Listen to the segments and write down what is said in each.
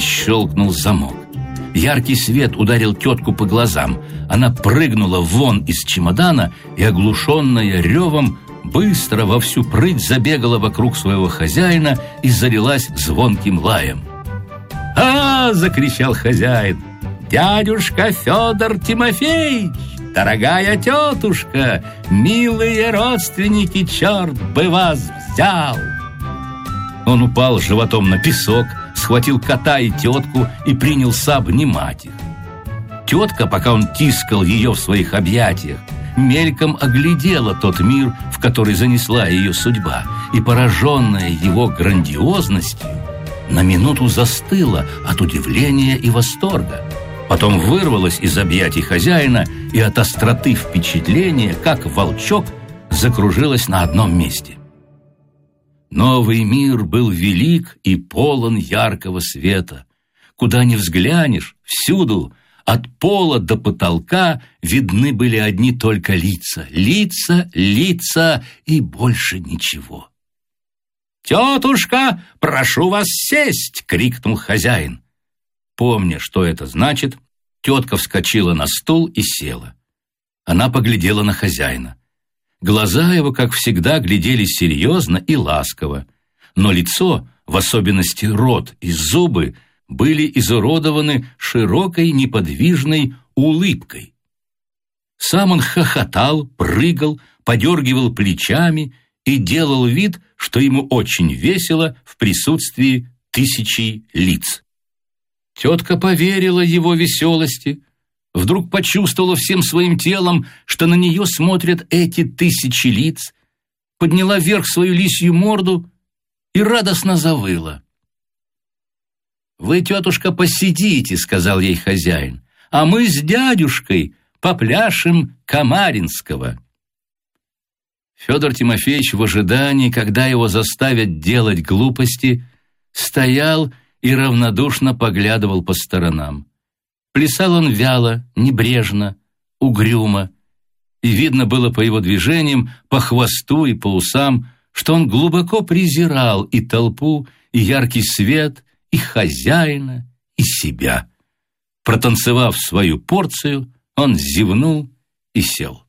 щелкнул замок. Яркий свет ударил тетку по глазам. Она прыгнула вон из чемодана и, оглушенная ревом, быстро во всю прыть забегала вокруг своего хозяина и залилась звонким лаем. «А!» – закричал хозяин. «Дядюшка Федор Тимофеевич! Дорогая тетушка! Милые родственники, черт бы вас взял!» Он упал животом на песок, схватил кота и тетку и принялся обнимать их. Тетка, пока он тискал ее в своих объятиях, мельком оглядела тот мир, в который занесла ее судьба, и, пораженная его грандиозностью, на минуту застыла от удивления и восторга. Потом вырвалась из объятий хозяина и от остроты впечатления, как волчок, закружилась на одном месте. Новый мир был велик и полон яркого света. Куда ни взглянешь, всюду, от пола до потолка, видны были одни только лица. Лица, лица и больше ничего. «Тетушка, прошу вас сесть!» — крикнул хозяин. Помня, что это значит, тетка вскочила на стул и села. Она поглядела на хозяина. Глаза его, как всегда, глядели серьезно и ласково, но лицо, в особенности рот и зубы, были изуродованы широкой неподвижной улыбкой. Сам он хохотал, прыгал, подергивал плечами и делал вид, что ему очень весело в присутствии тысячи лиц. Тетка поверила его веселости, вдруг почувствовала всем своим телом, что на нее смотрят эти тысячи лиц, подняла вверх свою лисью морду и радостно завыла. «Вы, тетушка, посидите, — сказал ей хозяин, — а мы с дядюшкой попляшем Камаринского». Федор Тимофеевич в ожидании, когда его заставят делать глупости, стоял и равнодушно поглядывал по сторонам. Плясал он вяло, небрежно, угрюмо, и видно было по его движениям, по хвосту и по усам, что он глубоко презирал и толпу, и яркий свет, и хозяина, и себя. Протанцевав свою порцию, он зевнул и сел.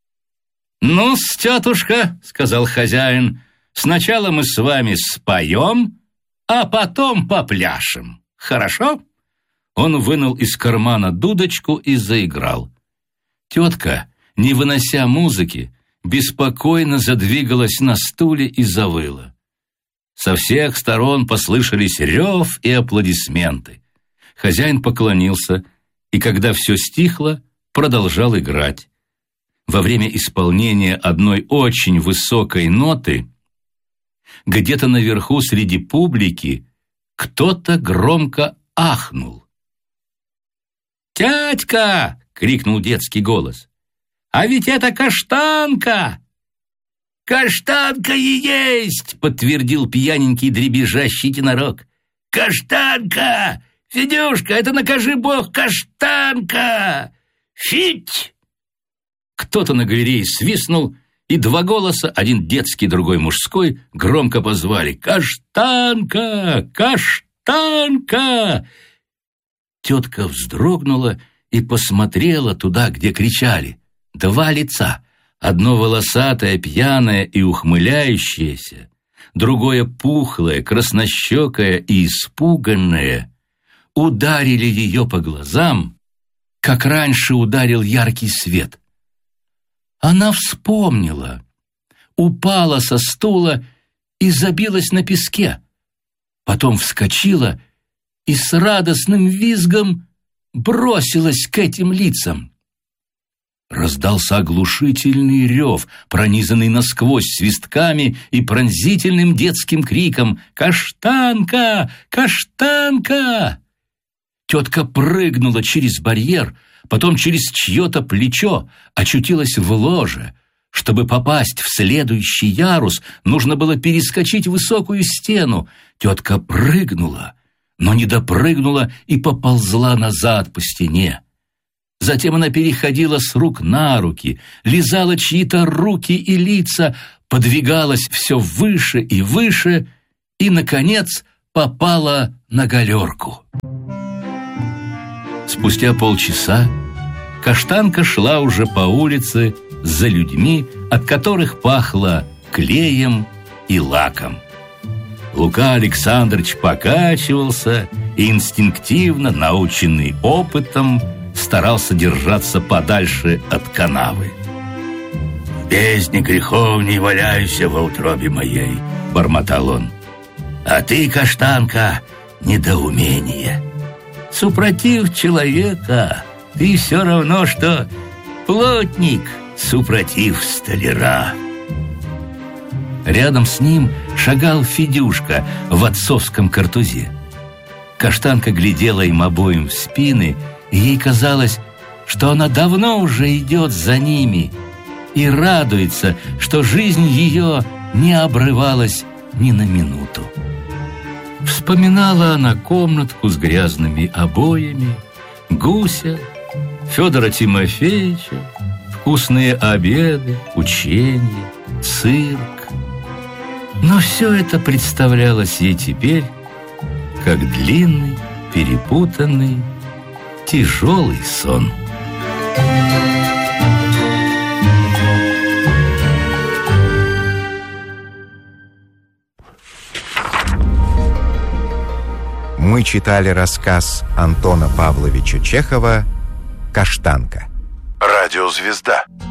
«Ну-с, тетушка, — сказал хозяин, — сначала мы с вами споем, а потом попляшем. Хорошо?» Он вынул из кармана дудочку и заиграл. Тетка, не вынося музыки, беспокойно задвигалась на стуле и завыла. Со всех сторон послышались рев и аплодисменты. Хозяин поклонился, и когда все стихло, продолжал играть. Во время исполнения одной очень высокой ноты где-то наверху среди публики кто-то громко ахнул. «Тятька!» — крикнул детский голос. «А ведь это каштанка!» «Каштанка и есть!» — подтвердил пьяненький дребезжащий тенорок. «Каштанка! Федюшка, это накажи бог, каштанка! Фить!» Кто-то на галерее свистнул, и два голоса, один детский, другой мужской, громко позвали: «Каштанка! Каштанка!» Тетка вздрогнула и посмотрела туда, где кричали. Два лица, одно волосатое, пьяное и ухмыляющееся, другое пухлое, краснощекое и испуганное, ударили ее по глазам, как раньше ударил яркий свет. Она вспомнила, упала со стула и забилась на песке, потом вскочила и с радостным визгом бросилась к этим лицам. Раздался оглушительный рев, пронизанный насквозь свистками и пронзительным детским криком: «Каштанка! Каштанка!» Тетка прыгнула через барьер, потом через чье-то плечо, очутилась в ложе. Чтобы попасть в следующий ярус, нужно было перескочить высокую стену. Тетка прыгнула, но не допрыгнула и поползла назад по стене. Затем она переходила с рук на руки, лизала чьи-то руки и лица, подвигалась все выше и выше и, наконец, попала на галерку. Спустя полчаса Каштанка шла уже по улице за людьми, от которых пахло клеем и лаком. Лука Александрович покачивался и инстинктивно, наученный опытом, старался держаться подальше от канавы. «В бездне греховней валяюся во утробе моей», — бормотал он. «А ты, Каштанка, недоумение. Супротив человека ты все равно, что плотник супротив столяра». Рядом с ним шагал Федюшка в отцовском картузе. Каштанка глядела им обоим в спины, и ей казалось, что она давно уже идет за ними и радуется, что жизнь ее не обрывалась ни на минуту. Вспоминала она комнатку с грязными обоями, Гуся, Федора Тимофеевича, вкусные обеды, учения, цирк. Но все это представлялось ей теперь как длинный, перепутанный, тяжелый сон. Мы читали рассказ Антона Павловича Чехова «Каштанка». Радиозвезда.